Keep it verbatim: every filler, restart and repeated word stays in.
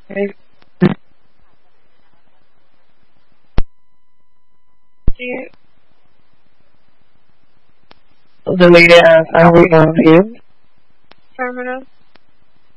Maybe delete it as I remove you. Terminal.